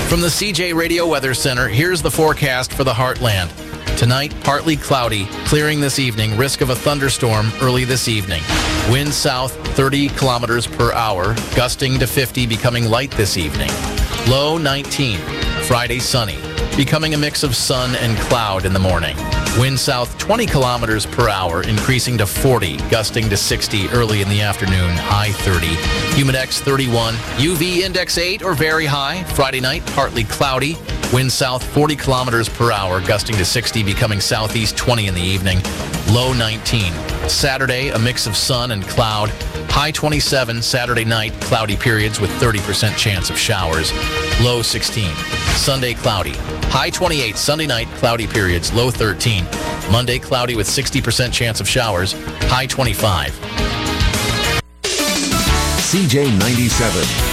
From the CJ Radio Weather Center, here's the forecast for the Heartland. Tonight, partly cloudy, clearing this evening, risk of a thunderstorm early this evening. Wind south 30 kilometers per hour, gusting to 50, becoming light this evening. Low 19. Friday sunny, becoming a mix of sun and cloud in the morning. Wind south 20 kilometers per hour, increasing to 40, gusting to 60 early in the afternoon, high 30. Humidex 31, UV index 8 or very high. Friday night, partly cloudy. Wind south 40 kilometers per hour, gusting to 60, becoming southeast 20 in the evening. Low 19. Saturday, a mix of sun and cloud. High 27 Saturday night, cloudy periods with 30% chance of showers. Low 16. Sunday, cloudy. High 28 Sunday night, cloudy periods. Low 13. Monday, cloudy with 60% chance of showers. High 25. CJ 97.